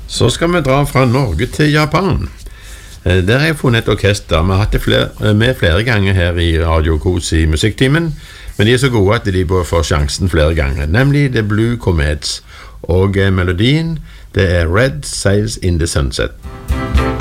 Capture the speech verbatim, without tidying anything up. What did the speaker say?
Så skal vi dra fra Norge til Japan. Der har jeg funnet et orkester. Vi har hatt det flere, med flere ganger her i Radio Kos i musikktimen, men de er så gode at de bør få sjansen flere ganger, nemlig The Blue Comets. Og melodien, det er Red Sails in the Sunset.